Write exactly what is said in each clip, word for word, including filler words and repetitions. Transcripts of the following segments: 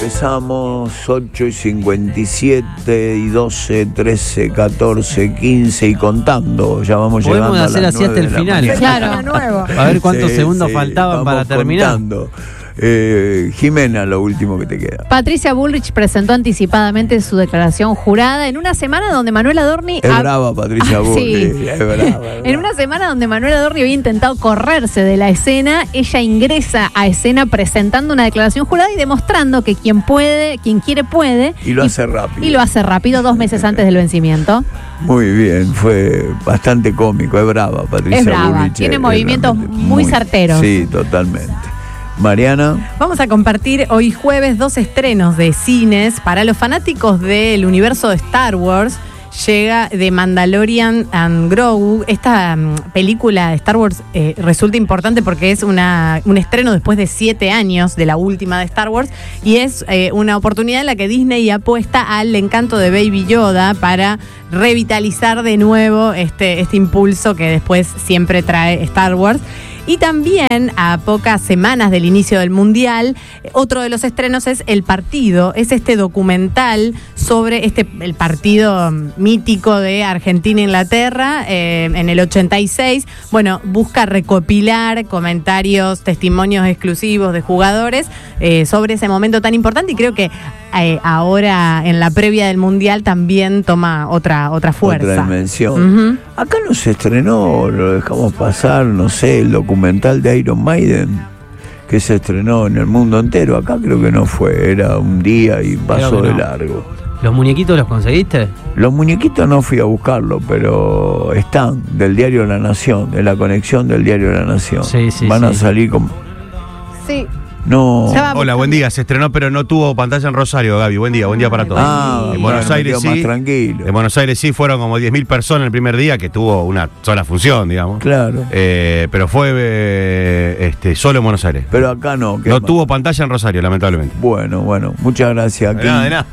empezamos ocho y cincuenta y siete y doce, trece, catorce, quince y contando. Ya vamos Podemos llegando hacer a las así hasta el final. Claro. A ver cuántos Sí, segundos sí, faltaban para terminar. Contando. Eh, Jimena, lo último que te queda. Patricia Bullrich presentó anticipadamente su declaración jurada en una semana donde Manuel Adorni... Es ha... brava Patricia ah, Bullrich, sí. es brava, es brava. En una semana donde Manuel Adorni había intentado correrse de la escena, ella ingresa a escena presentando una declaración jurada y demostrando que quien puede, quien quiere puede. Y lo hace rápido. Y lo hace rápido, dos meses antes del vencimiento. Muy bien, fue bastante cómico, es brava Patricia Es brava, Bullrich, tiene es movimientos realmente muy certeros. Sí, totalmente. Mariana. Vamos a compartir hoy jueves dos estrenos de cines. Para los fanáticos del universo de Star Wars, llega The Mandalorian and Grogu. Esta um, película de Star Wars eh, resulta importante porque es una, un estreno después de siete años de la última de Star Wars y es eh, una oportunidad en la que Disney apuesta al encanto de Baby Yoda para revitalizar de nuevo este, este impulso que después siempre trae Star Wars. Y también, a pocas semanas del inicio del Mundial, otro de los estrenos es El Partido. Es este documental sobre este el partido mítico de Argentina-Inglaterra eh, en el ochenta y seis. Bueno, busca recopilar comentarios, testimonios exclusivos de jugadores eh, sobre ese momento tan importante. Y creo que eh, ahora, en la previa del Mundial, también toma otra, otra fuerza. Otra dimensión. Uh-huh. Acá no se estrenó, lo dejamos pasar, no sé, el documental de Iron Maiden, que se estrenó en el mundo entero. Acá creo que no fue, era un día y pasó de no. largo. ¿Los muñequitos los conseguiste? Los muñequitos no fui a buscarlo, pero están, del diario La Nación, de la conexión del diario La Nación. Sí, sí, Van sí. a salir como... Sí. No. Hola, buen día. Se estrenó, pero no tuvo pantalla en Rosario, Gaby. Buen día, buen día para todos. Ah, en Buenos bueno, Aires sí. Más tranquilo. En Buenos Aires sí fueron como diez mil personas el primer día, que tuvo una sola función, digamos. Claro. Eh, pero fue eh, este, solo en Buenos Aires. Pero acá no. No más? tuvo pantalla en Rosario, lamentablemente. Bueno, bueno. Muchas gracias. De nada, de nada.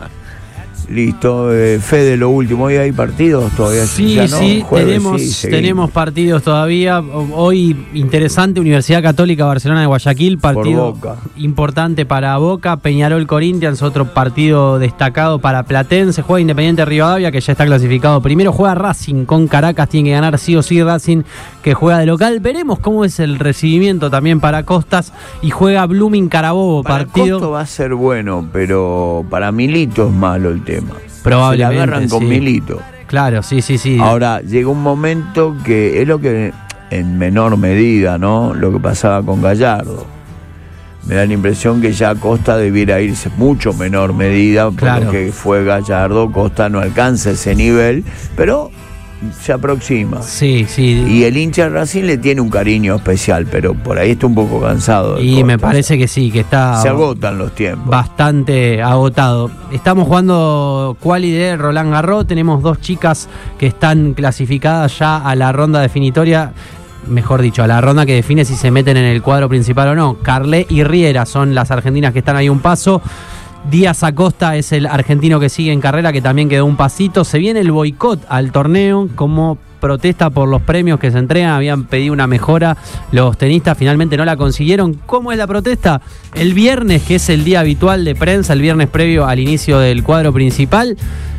Listo, eh, Fede, lo último, ¿hoy hay partidos todavía? Sí, ya no, sí, jueves, tenemos, sí, tenemos partidos todavía. Hoy interesante, Universidad Católica Barcelona de Guayaquil, partido Por Boca. importante para Boca, Peñarol Corinthians, otro partido destacado para Platense, juega Independiente Rivadavia, que ya está clasificado primero, juega Racing con Caracas, tiene que ganar sí o sí Racing, que juega de local. Veremos cómo es el recibimiento también para Costas, y juega Blooming Carabobo, para partido. Costo va a ser bueno, pero para Milito es malo el tema. Probablemente, se la agarran con sí. Milito. Claro, sí, sí, sí. Ahora, llega un momento que es lo que, en menor medida, ¿no? Lo que pasaba con Gallardo. Me da la impresión que ya Costa debiera irse mucho menor medida, por claro. lo que fue Gallardo. Costa no alcanza ese nivel, pero se aproxima. Sí, sí. Y el hincha de Racing le tiene un cariño especial, pero por ahí está un poco cansado de Y Costa. me parece que sí, que está... Se agotan los tiempos. Bastante agotado. Estamos jugando quali de Roland Garros. Tenemos dos chicas que están clasificadas ya a la ronda definitoria. Mejor dicho, a la ronda que define si se meten en el cuadro principal o no. Carlé y Riera son las argentinas que están ahí un paso. Díaz Acosta es el argentino que sigue en carrera, que también quedó un pasito. Se viene el boicot al torneo como protesta por los premios que se entregan. Habían pedido una mejora los tenistas, finalmente no la consiguieron. ¿Cómo es la protesta? El viernes, que es el día habitual de prensa, el viernes previo al inicio del cuadro principal,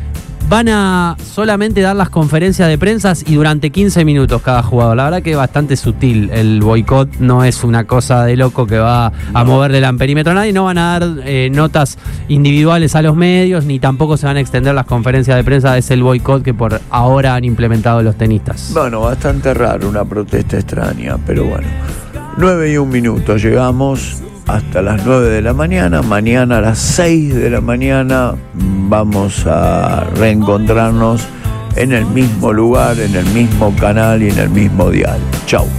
van a solamente dar las conferencias de prensa y durante quince minutos cada jugador. La verdad que es bastante sutil el boicot, no es una cosa de loco que va a moverle el amperímetro a nadie. No van a dar eh, notas individuales a los medios, ni tampoco se van a extender las conferencias de prensa. Es el boicot que por ahora han implementado los tenistas. Bueno, bastante raro, una protesta extraña, pero bueno. Nueve y un minuto, llegamos hasta las nueve de la mañana. Mañana a las seis de la mañana vamos a reencontrarnos en el mismo lugar, en el mismo canal y en el mismo dial. Chau.